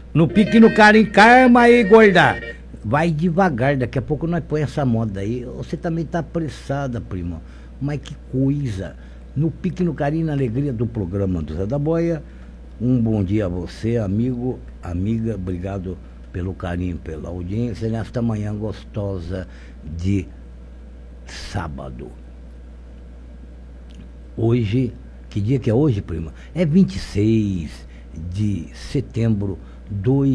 No pique, no carinho, calma aí, gorda. Vai devagar, daqui a pouco nós põe essa moda aí. Você também tá apressada, prima. Mas que coisa. No pique, no carinho, na alegria do programa do Zé da Boia. Um bom dia a você, amigo, amiga. Obrigado pelo carinho, pela audiência nesta manhã gostosa de sábado. Hoje, que dia que é hoje, prima? É 26 de setembro de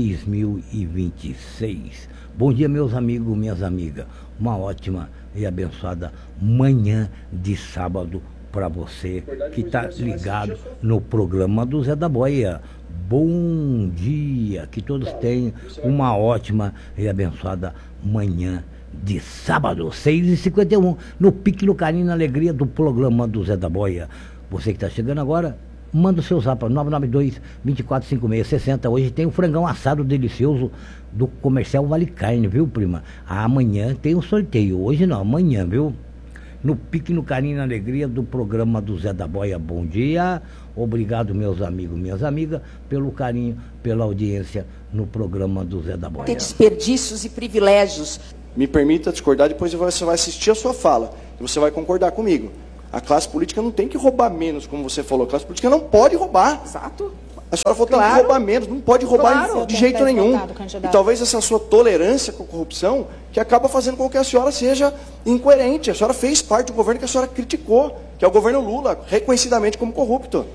2026. Bom dia, meus amigos, minhas amigas. Uma ótima e abençoada manhã de sábado para você que está ligado no programa do Zé da Boia. Bom dia, que todos tenham uma ótima e abençoada manhã de sábado, 6h51, no pique, no carinho, na alegria do programa do Zé da Boia. Você que está chegando agora, manda o seu zap, 992-245660. Hoje tem um frangão assado delicioso do Comercial Vale Carne, viu, prima? Amanhã tem um sorteio, hoje não, amanhã, viu? No pique, no carinho, na alegria do programa do Zé da Boia. Bom dia, obrigado, meus amigos, minhas amigas, pelo carinho, pela audiência no programa do Zé da Boia. Ter desperdícios e privilégios. Me permita discordar, depois você vai assistir a sua fala e você vai concordar comigo. A classe política não tem que roubar menos, como você falou. A classe política não pode roubar. Exato. A senhora falou que tem que roubar menos, não pode roubar de jeito nenhum. E talvez essa sua tolerância com a corrupção, que acaba fazendo com que a senhora seja incoerente. A senhora fez parte do governo que a senhora criticou, que é o governo Lula, reconhecidamente como corrupto.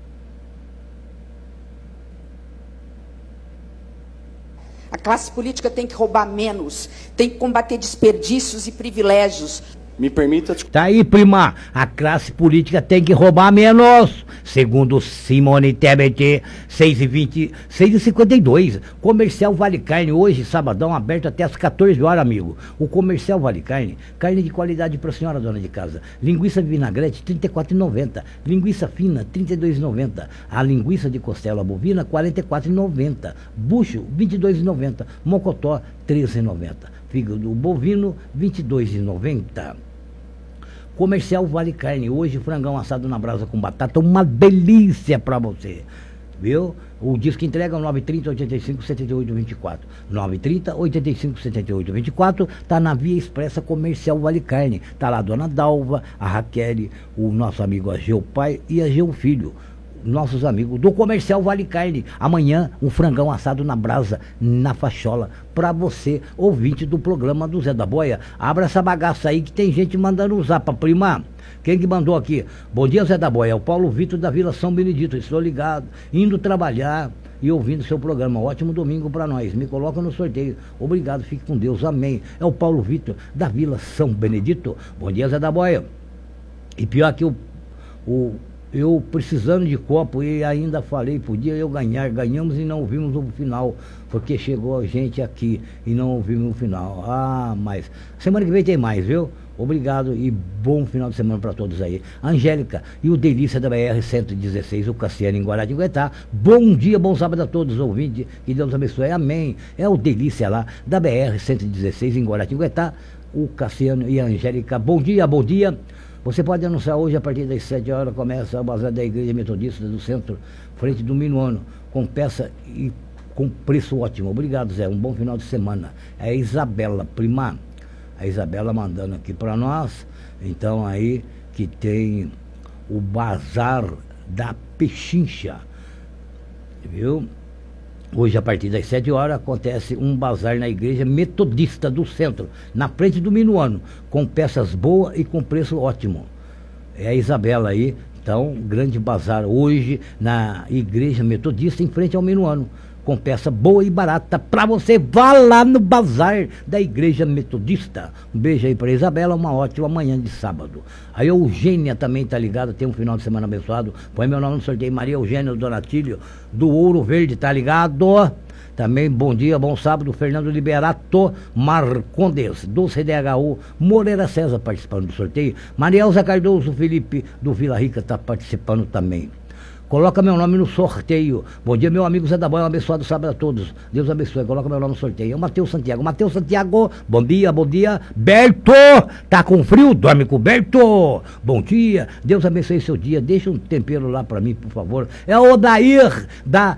A classe política tem que roubar menos, tem que combater desperdícios e privilégios. Me permita... Tá aí, prima, a classe política tem que roubar menos, segundo Simone Tebet, 6h20, 6h52, Comercial Vale Carne, hoje, sabadão, aberto até às 14 horas, amigo. O Comercial Vale Carne, carne de qualidade para a senhora, dona de casa. Linguiça de vinagrete, R$ 34,90. Linguiça fina, R$ 32,90. A linguiça de costela bovina, R$ 44,90. Bucho, R$ 22,90. Mocotó, R$ 13,90. Fígado bovino, R$ 22,90. Comercial Vale Carne, hoje frangão assado na brasa com batata, uma delícia pra você, viu? O disco entrega 930-85-78-24, 930-85-78-24, tá na Via Expressa Comercial Vale Carne, tá lá a dona Dalva, a Raquel, o nosso amigo Ageu Pai e Ageu Filho, nossos amigos do Comercial Vale Carne. Amanhã, um frangão assado na brasa, na fachola, pra você, ouvinte do programa do Zé da Boia. Abra essa bagaça aí que tem gente mandando usar pra prima. Quem que mandou aqui? Bom dia, Zé da Boia. É o Paulo Vitor da Vila São Benedito. Estou ligado, indo trabalhar e ouvindo seu programa. Ótimo domingo pra nós. Me coloca no sorteio. Obrigado, fique com Deus. Amém. É o Paulo Vitor da Vila São Benedito. Bom dia, Zé da Boia. E pior que eu precisando de copo e ainda falei, podia eu ganhar, ganhamos e não ouvimos o final, porque chegou a gente aqui e não ouvimos o final. Ah, mas semana que vem tem mais, viu? Obrigado e bom final de semana para todos aí. Angélica e o Delícia da BR-116, o Cassiano em Guaratinguetá. Bom dia, bom sábado a todos, ouvintes, que Deus abençoe, amém. É o Delícia lá da BR-116 em Guaratinguetá, o Cassiano e a Angélica. Bom dia, bom dia. Você pode anunciar hoje, a partir das 7 horas, começa a bazar da Igreja Metodista do Centro, frente do Minuano, com peça e com preço ótimo. Obrigado, Zé. Um bom final de semana. É a Isabela, prima. A Isabela mandando aqui para nós. Então aí que tem o Bazar da Pechincha. Viu? Hoje, a partir das 7 horas, acontece um bazar na Igreja Metodista do Centro, na frente do Minuano, com peças boas e com preço ótimo. É a Isabela aí, então, grande bazar hoje na Igreja Metodista, em frente ao Minuano, com peça boa e barata para você. Vá lá no bazar da Igreja Metodista. Um beijo aí para Isabela, uma ótima manhã de sábado. A Eugênia também tá ligada, tem um final de semana abençoado. Põe meu nome no sorteio, Maria Eugênia Donatílio, do Ouro Verde, tá ligado? Também bom dia, bom sábado, Fernando Liberato Marcondes, do CDHU, Moreira César participando do sorteio. Marielza Cardoso Felipe, do Vila Rica, tá participando também. Coloca meu nome no sorteio. Bom dia, meu amigo Zé da Boia, um abençoado sábado a todos. Deus abençoe, coloca meu nome no sorteio. É o Matheus Santiago. Matheus Santiago, bom dia, bom dia. Berto, tá com frio? Dorme coberto. Bom dia, Deus abençoe seu dia. Deixa um tempero lá pra mim, por favor. É o Odair, da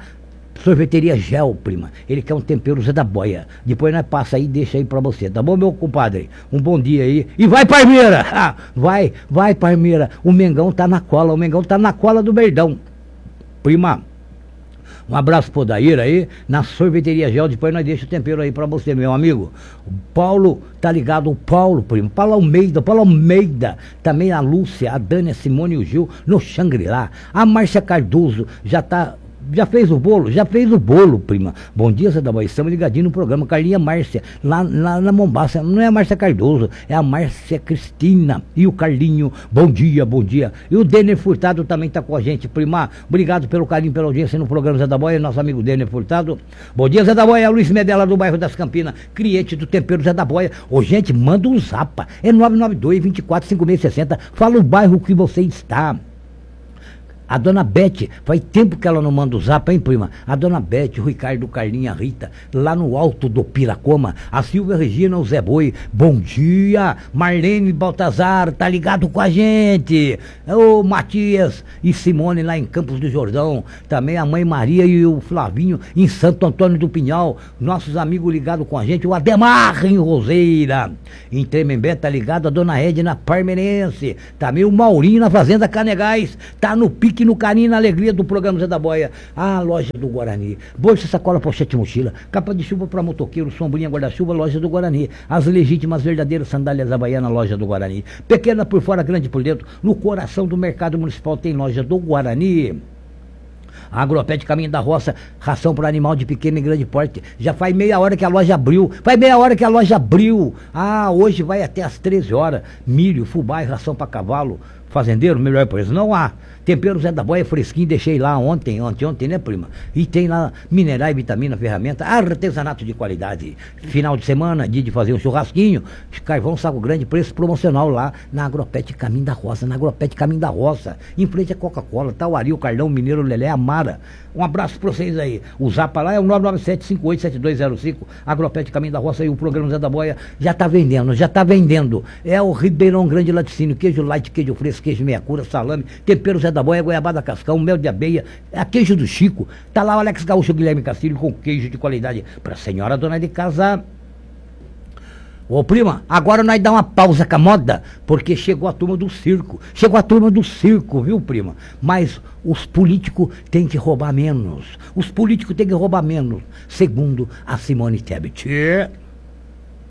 Sorveteria Gel, prima. Ele quer um tempero Zé da Boia. Depois nós passa aí e deixa aí pra você. Tá bom, meu compadre? Um bom dia aí. E vai, Parmeira! Vai, Parmeira. O Mengão tá na cola. O Mengão tá na cola do Verdão. Prima, um abraço pro Daír aí, na Sorveteria Gel. Depois nós deixa o tempero aí pra você, meu amigo. O Paulo, tá ligado? O Paulo, primo. Paulo Almeida. Também a Lúcia, a Dani, a Simone e o Gil no Xangri-Lá. A Márcia Cardoso já fez o bolo, prima. Bom dia, Zé da Boia. Estamos ligadinhos no programa. Carlinha Márcia, lá na Mombaça. Não é a Márcia Cardoso, é a Márcia Cristina. E o Carlinho, bom dia. E o Denner Furtado também tá com a gente, prima. Obrigado pelo carinho, pela audiência no programa Zé da Boia. Nosso amigo Denner Furtado. Bom dia, Zé da Boia. Luiz Medela, do bairro das Campinas. Cliente do tempero Zé da Boia. Ô, gente, manda um zapa. É 992-245660. Fala o bairro que você está. A dona Bete, faz tempo que ela não manda o zap, hein, prima? A dona Bete, o Ricardo, Carlinha, a Rita, lá no alto do Piracoma. A Silvia Regina, o Zé Boi, bom dia. Marlene Baltazar, tá ligado com a gente. O Matias e Simone lá em Campos do Jordão. Também a mãe Maria e o Flavinho em Santo Antônio do Pinhal. Nossos amigos ligados com a gente. O Ademar em Roseira. Em Tremembé, tá ligado a dona Edna Parmeirense. Também o Maurinho na Fazenda Canegais. Tá no pique, no carinho e na alegria do programa Zé da Boia. A loja do Guarani. Bolsa, sacola, pochete, mochila. Capa de chuva para motoqueiro, sombrinha, guarda-chuva, loja do Guarani. As legítimas, verdadeiras sandálias havaianas, loja do Guarani. Pequena por fora, grande por dentro. No coração do mercado municipal tem loja do Guarani. A Agropet Caminho da Roça, ração para animal de pequeno e grande porte. Já faz meia hora que a loja abriu. Ah, hoje vai até às 13 horas. Milho, fubá e ração para cavalo. Fazendeiro, melhor preço não há. Tempero Zé da Boia fresquinho, deixei lá ontem, né, prima? E tem lá minerais, vitamina, ferramenta, artesanato de qualidade. Final de semana, dia de fazer um churrasquinho, carvão, saco grande, preço promocional lá na Agropet Caminho da Roça, em frente à Coca-Cola, Tauari, o Carlão, Mineiro, Lelé, Amara. Um abraço pra vocês aí. O zapa lá é o 997-587205, Agropet Caminho da Roça, e o programa Zé da Boia já tá vendendo. É o Ribeirão Grande Laticínio, queijo light, queijo fresco, queijo meia cura, salame, tempero Zé da Boia, goiabada cascão, mel de abelha, a queijo do Chico. Tá lá o Alex Gaúcho, Guilherme Castilho, com queijo de qualidade pra senhora dona de casa. Ô, prima, agora nós dá uma pausa com a moda, porque chegou a turma do circo, viu, prima? Mas os políticos têm que roubar menos, segundo a Simone Tebet.